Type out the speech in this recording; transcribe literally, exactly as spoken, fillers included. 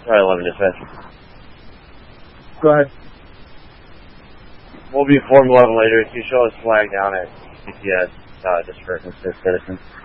Sorry, eleven dispatch. Go ahead. We'll be informed eleven later if you show us flag down at C T S, uh, just for consistent citizens.